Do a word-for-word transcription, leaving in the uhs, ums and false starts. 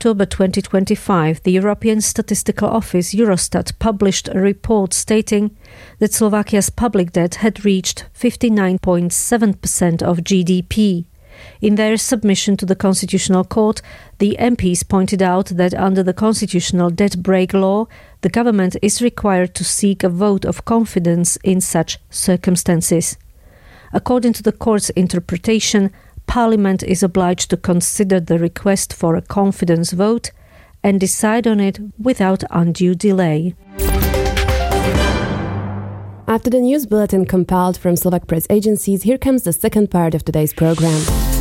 October twenty twenty-five, the European Statistical Office, Eurostat, published a report stating that Slovakia's public debt had reached fifty-nine point seven percent of G D P. In their submission to the Constitutional Court, the M Ps pointed out that under the Constitutional Debt Brake Law, the government is required to seek a vote of confidence in such circumstances. According to the court's interpretation, Parliament is obliged to consider the request for a confidence vote and decide on it without undue delay. After the news bulletin compiled from Slovak press agencies, here comes the second part of today's program.